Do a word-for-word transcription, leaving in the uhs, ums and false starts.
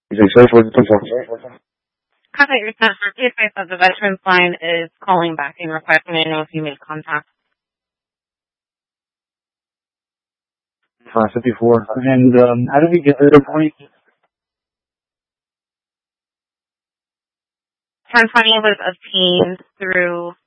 You say search with the Contact your center. Please say that the Veterans Line is calling back and requesting to know if you made contact. five fifty-four. And um, how did we get there, point? ten twenty was obtained through